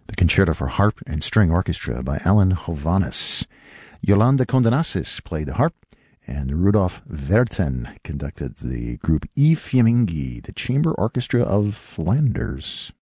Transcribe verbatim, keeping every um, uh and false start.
The Concerto for Harp and String Orchestra by Alan Hovhaness. Yolanda Condenassis played the harp, and Rudolf Verten conducted the group E. Fiammingi, the Chamber Orchestra of Flanders.